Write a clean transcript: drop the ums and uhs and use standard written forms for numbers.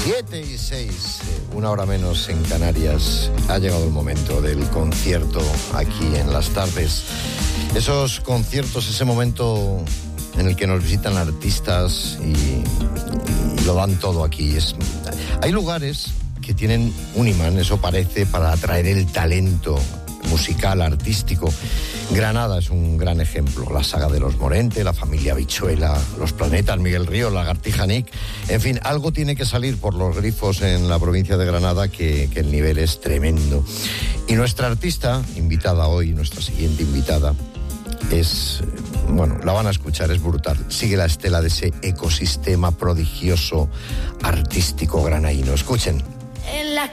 7:06, una hora menos en Canarias. Ha llegado el momento del concierto aquí en las tardes. Esos conciertos, ese momento en el que nos visitan artistas y lo dan todo aquí. Hay lugares que tienen un imán, eso parece, para atraer el talento musical, artístico. Granada es un gran ejemplo. La saga de los Morente, la familia Bichuela, los Planetas, Miguel Ríos, Lagartija Nick. En fin, algo tiene que salir por los grifos en la provincia de Granada que el nivel es tremendo. Y nuestra artista invitada hoy, nuestra siguiente invitada, es, bueno, la van a escuchar, es brutal. Sigue la estela de ese ecosistema prodigioso artístico granaíno. Escuchen. En la